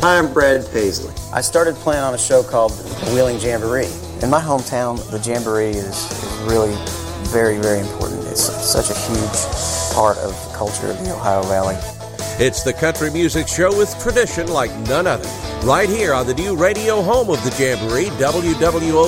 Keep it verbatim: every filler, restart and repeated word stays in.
Hi, I'm Brad Paisley. I started playing on a show called the Wheeling Jamboree. In my hometown, the Jamboree is, is really very, very important. It's such a huge part of the culture of the Ohio Valley. It's the country music show with tradition like none other. Right here on the new radio home of the Jamboree, W W O